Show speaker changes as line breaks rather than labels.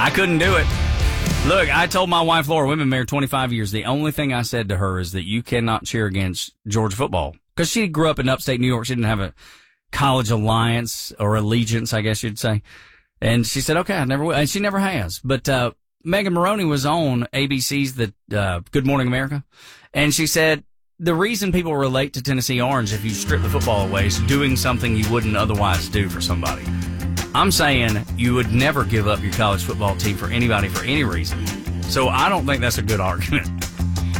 I couldn't do it. Look, I told my wife, Laura, we've been married 25 years. The only thing I said to her is that you cannot cheer against Georgia football. Because she grew up in upstate New York. She didn't have a college alliance or allegiance, I guess you'd say. And she said, okay, I never will. And she never has. But Megan Maroney was on ABC's Good Morning America. And she said, the reason people relate to Tennessee Orange, if you strip the football away, is doing something you wouldn't otherwise do for somebody. I'm saying you would never give up your college football team for anybody for any reason. So I don't think that's a good argument.